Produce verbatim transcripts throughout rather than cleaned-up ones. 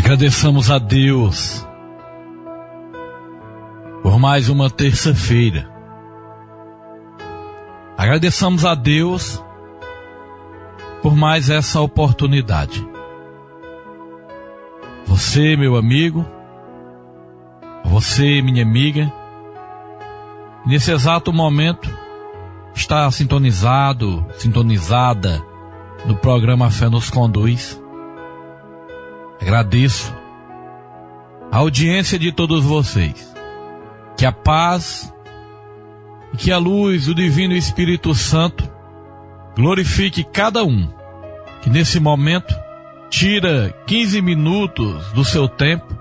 Agradeçamos a Deus por mais uma terça-feira. Agradeçamos a Deus por mais essa oportunidade. Você, meu amigo, você, minha amiga, nesse exato momento está sintonizado, sintonizada no programa Fé nos Conduz. Agradeço a audiência de todos vocês. Que a paz e que a luz do Divino Espírito Santo glorifique cada um que nesse momento tira quinze minutos do seu tempo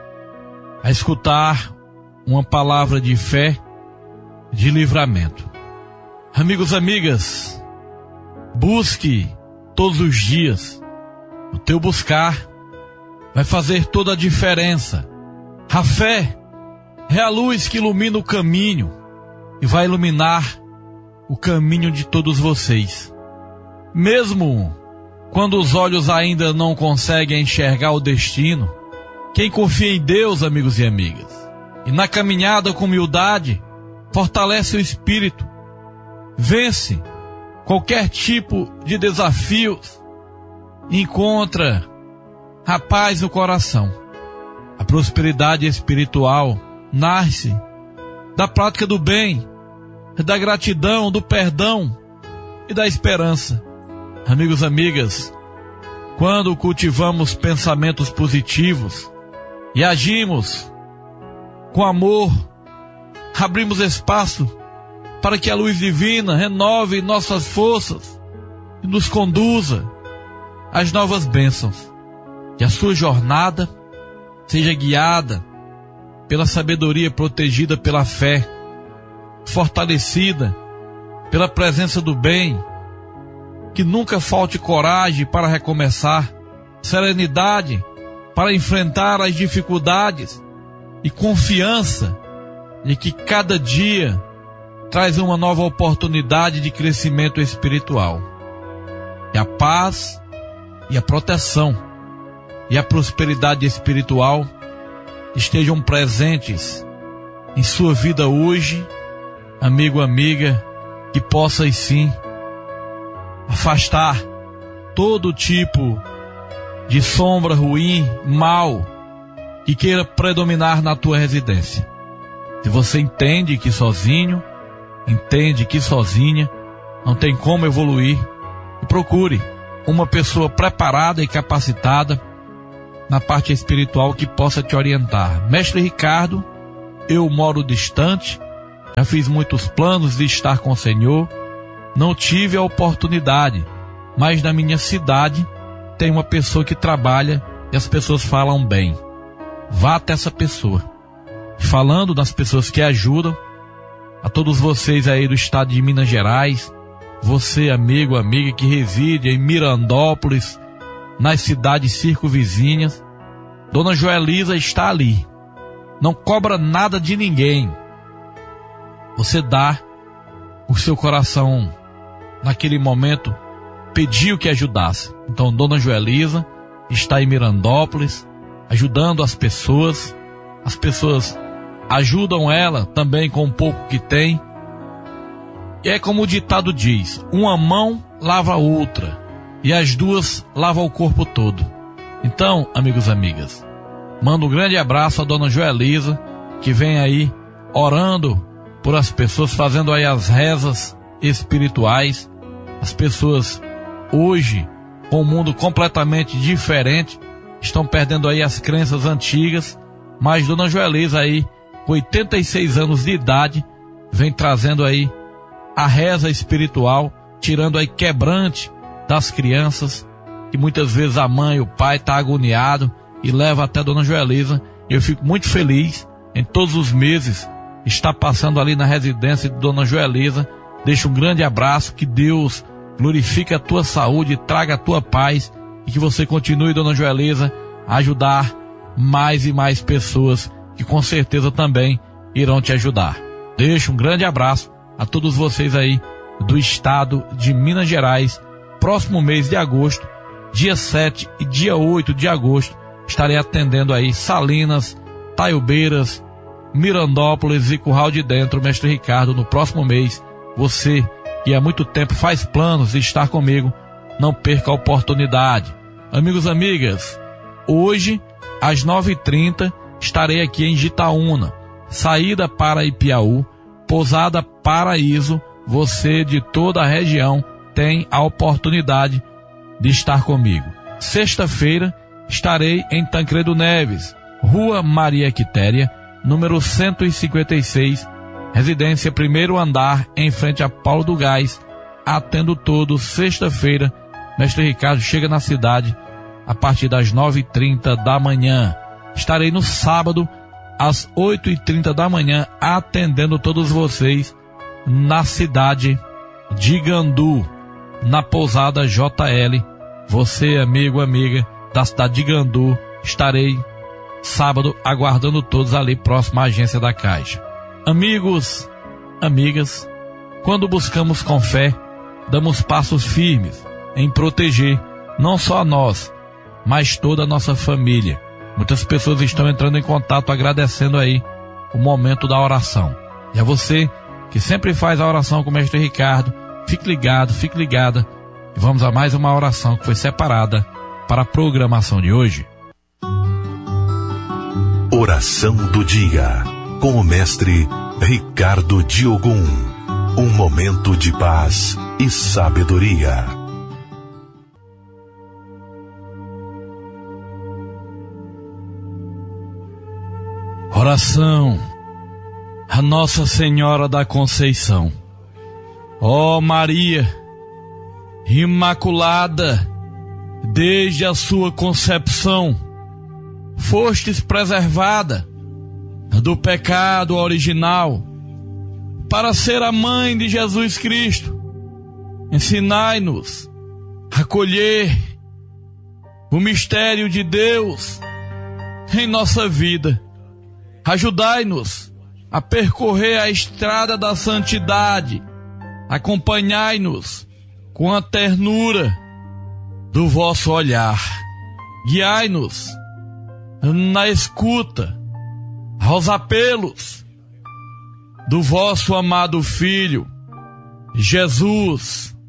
a escutar uma palavra de fé, de livramento. Amigos, amigas, busque todos os dias. O teu buscar vai fazer toda a diferença. A fé é a luz que ilumina o caminho e vai iluminar o caminho de todos vocês. Mesmo quando os olhos ainda não conseguem enxergar o destino, quem confia em Deus, amigos e amigas, e na caminhada com humildade, fortalece o espírito, vence qualquer tipo de desafios, encontra a paz no coração. A prosperidade espiritual nasce da prática do bem, da gratidão, do perdão e da esperança. Amigos, amigas, quando cultivamos pensamentos positivos e agimos com amor, abrimos espaço para que a luz divina renove nossas forças e nos conduza às novas bênçãos. Que a sua jornada seja guiada pela sabedoria, protegida pela fé, fortalecida pela presença do bem. Que nunca falte coragem para recomeçar, serenidade para enfrentar as dificuldades e confiança de que cada dia traz uma nova oportunidade de crescimento espiritual. E a paz e a proteção e a prosperidade espiritual estejam presentes em sua vida hoje, amigo, amiga, que possas sim afastar todo tipo de sombra ruim, mal, que queira predominar na tua residência. Se você entende que sozinho, entende que sozinha não tem como evoluir, procure uma pessoa preparada e capacitada na parte espiritual que possa te orientar. Mestre Ricardo, eu moro distante, já fiz muitos planos de estar com o Senhor, não tive a oportunidade, mas na minha cidade tem uma pessoa que trabalha e as pessoas falam bem. Vá até essa pessoa. Falando das pessoas que ajudam, a todos vocês aí do estado de Minas Gerais, você, amigo, amiga que reside em Mirandópolis, nas cidades circunvizinhas, Dona Joelisa está ali. Não cobra nada de ninguém. Você dá o seu coração naquele momento, pediu que ajudasse. Então Dona Joelisa está em Mirandópolis, ajudando as pessoas. As pessoas ajudam ela também com o pouco que tem. E é como o ditado diz, uma mão lava a outra e as duas lavam o corpo todo. Então, amigos e amigas, mando um grande abraço a Dona Joelisa, que vem aí orando por as pessoas, fazendo aí as rezas espirituais. As pessoas hoje, com um mundo completamente diferente, estão perdendo aí as crenças antigas, mas Dona Joelisa aí, com oitenta e seis anos de idade, vem trazendo aí a reza espiritual, tirando aí quebrante das crianças, que muitas vezes a mãe, o pai está agoniado e leva até Dona Joelisa. Eu fico muito feliz em todos os meses estar passando ali na residência de Dona Joelisa. Deixo um grande abraço, que Deus glorifique a tua saúde, traga a tua paz e que você continue, Dona Joelisa, a ajudar mais e mais pessoas que com certeza também irão te ajudar. Deixo um grande abraço a todos vocês aí do estado de Minas Gerais. Próximo mês de agosto, dia sete e dia oito de agosto, estarei atendendo aí Salinas, Taiobeiras, Mirandópolis e Curral de Dentro, mestre Ricardo, no próximo mês. Você que há muito tempo faz planos de estar comigo, não perca a oportunidade. Amigos, amigas, hoje às nove e trinta estarei aqui em Jitaúna, saída para Ipiaú, pousada Paraíso. Você de toda a região tem a oportunidade de estar comigo. Sexta-feira estarei em Tancredo Neves, Rua Maria Quitéria, número cento e cinquenta e seis, residência primeiro andar, em frente a Paulo do Gás. Atendo todos. Sexta-feira, mestre Ricardo chega na cidade a partir das nove e trinta da manhã. Estarei no sábado às oito e trinta da manhã atendendo todos vocês na cidade de Gandu, na pousada J L. Você, amigo, amiga da cidade de Gandu, estarei sábado aguardando todos ali próximo à agência da Caixa. Amigos, amigas, quando buscamos com fé, damos passos firmes em proteger não só a nós, mas toda a nossa família. Muitas pessoas estão entrando em contato agradecendo aí o momento da oração. E a você que sempre faz a oração com o mestre Ricardo, fique ligado, fique ligada, e vamos a mais uma oração que foi separada para a programação de hoje. Oração do dia, com o mestre Ricardo Diogum. Um momento de paz e sabedoria. Oração a Nossa Senhora da Conceição. Ó Maria, Imaculada, desde a sua concepção, fostes preservada do pecado original para ser a mãe de Jesus Cristo. Ensinai-nos a acolher o mistério de Deus em nossa vida. Ajudai-nos a percorrer a estrada da santidade. Acompanhai-nos com a ternura do vosso olhar. Guiai-nos na escuta aos apelos do vosso amado Filho, Jesus.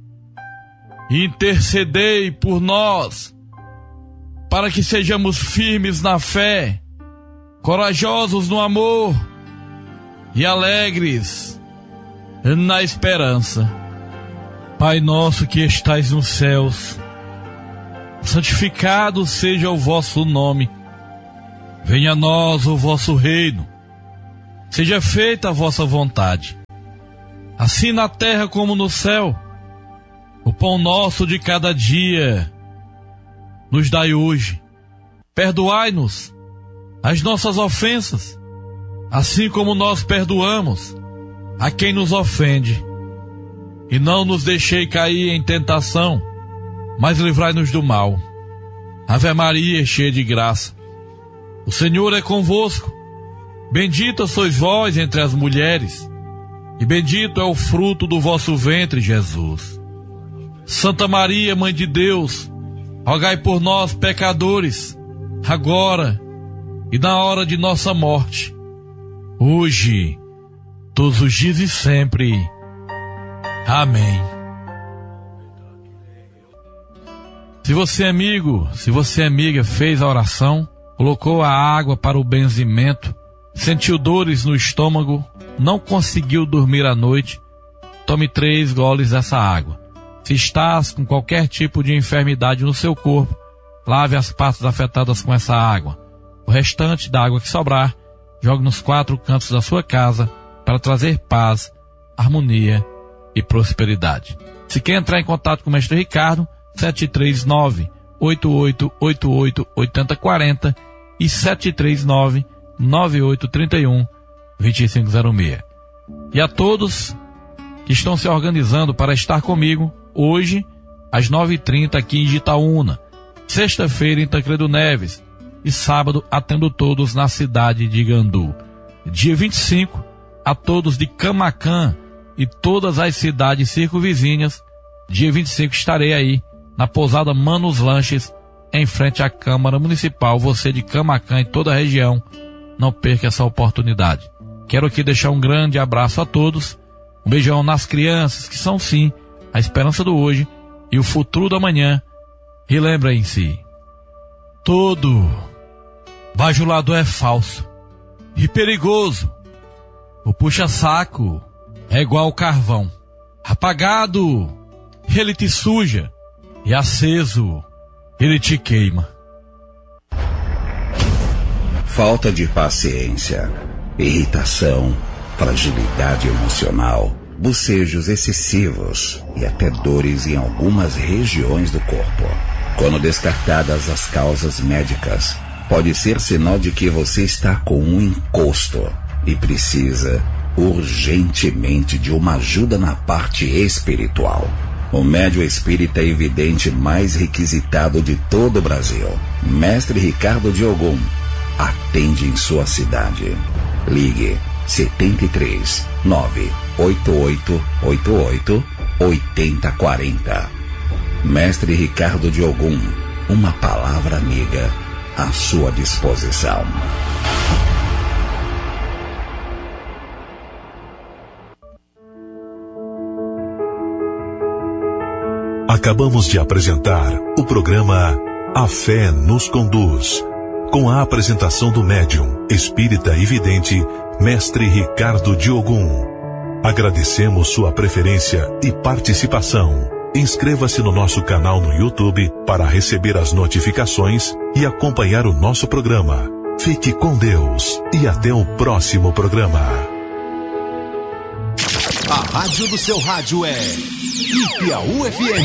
Intercedei por nós, para que sejamos firmes na fé, corajosos no amor e alegres na esperança. Pai nosso que estais nos céus, santificado seja o vosso nome. Venha a nós o vosso reino. Seja feita a vossa vontade, assim na terra como no céu. O pão nosso de cada dia nos dai hoje. Perdoai-nos as nossas ofensas, assim como nós perdoamos a quem nos ofende. E não nos deixei cair em tentação, mas livrai-nos do mal. Ave Maria, cheia de graça, o Senhor é convosco. Bendita sois vós entre as mulheres, e bendito é o fruto do vosso ventre, Jesus. Santa Maria, Mãe de Deus, rogai por nós, pecadores, agora e na hora de nossa morte, hoje, todos os dias e sempre. Amém. Se você, amigo, se você, amiga, fez a oração, colocou a água para o benzimento, sentiu dores no estômago, não conseguiu dormir à noite, tome três goles dessa água. Se estás com qualquer tipo de enfermidade no seu corpo, lave as partes afetadas com essa água. O restante da água que sobrar, jogue nos quatro cantos da sua casa para trazer paz, harmonia e prosperidade. Se quer entrar em contato com o mestre Ricardo, sete três nove, oito oito oito oito, oito zero quatro zero e sete três nove, nove oito três um, dois cinco zero seis. E a todos que estão se organizando para estar comigo hoje, às nove e trinta aqui em Jitaúna, sexta-feira em Tancredo Neves e sábado atendo todos na cidade de Gandu. Dia vinte e cinco, a todos de Camaquã e todas as cidades circunvizinhas. Dia vinte e cinco estarei aí na pousada Manos Lanches, em frente à Câmara Municipal. Você de Camaquã e toda a região, não perca essa oportunidade. Quero aqui deixar um grande abraço a todos, um beijão nas crianças, que são sim a esperança do hoje e o futuro do amanhã. E lembrem-se, todo bajulador é falso e perigoso. O puxa-saco é igual carvão. Apagado, ele te suja, e aceso, ele te queima. Falta de paciência, irritação, fragilidade emocional, bocejos excessivos e até dores em algumas regiões do corpo. Quando descartadas as causas médicas, pode ser sinal de que você está com um encosto e precisa urgentemente de uma ajuda na parte espiritual. O médium espírita e vidente mais requisitado de todo o Brasil, Mestre Ricardo de Ogum, atende em sua cidade. Ligue setenta e três, nove oito oito oito oito, oito zero quatro zero. Mestre Ricardo de Ogum, uma palavra amiga à sua disposição. Acabamos de apresentar o programa A Fé nos Conduz, com a apresentação do médium, espírita e vidente, Mestre Ricardo de Ogum. Agradecemos sua preferência e participação. Inscreva-se no nosso canal no YouTube para receber as notificações e acompanhar o nosso programa. Fique com Deus e até o próximo programa. A rádio do seu rádio é Piauí F M.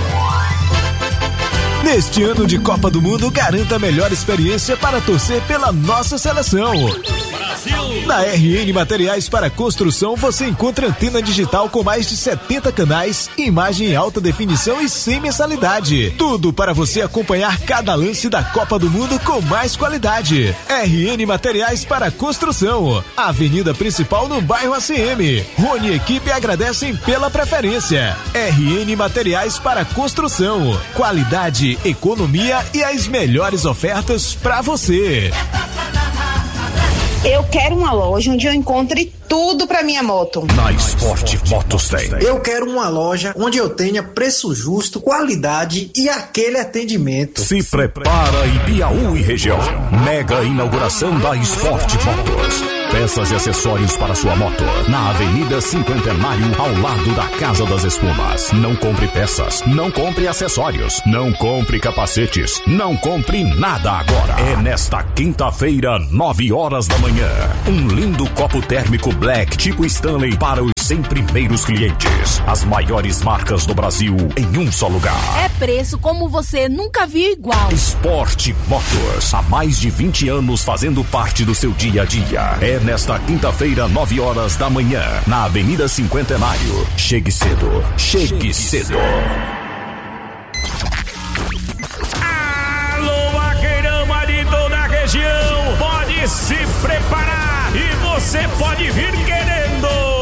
Neste ano de Copa do Mundo, garanta a melhor experiência para torcer pela nossa seleção. Na R N Materiais para Construção você encontra antena digital com mais de setenta canais, imagem em alta definição e sem mensalidade. Tudo para você acompanhar cada lance da Copa do Mundo com mais qualidade. R N Materiais para Construção, Avenida Principal no bairro A C M. Rony e equipe agradecem pela preferência. R N Materiais para Construção, qualidade, economia e as melhores ofertas para você. Eu quero uma loja onde eu encontre tudo para minha moto. Na Sport Motos tem. Eu quero uma loja onde eu tenha preço justo, qualidade e aquele atendimento. Se prepara em Piauí região. Mega inauguração da Sport Motos. Peças e acessórios para sua moto. Na Avenida Cinquentenário, ao lado da Casa das Espumas. Não compre peças, não compre acessórios, não compre capacetes, não compre nada agora. É nesta quinta-feira, nove horas da manhã. Um lindo copo térmico Black tipo Stanley para os cem primeiros clientes. As maiores marcas do Brasil em um só lugar. É preço como você nunca viu igual. Sport Motors, há mais de vinte anos fazendo parte do seu dia a dia. É nesta quinta-feira, nove horas da manhã, na Avenida Cinquentenário. Chegue cedo, chegue cedo. Alô, vaqueirama de toda a região, pode se preparar e você pode vir que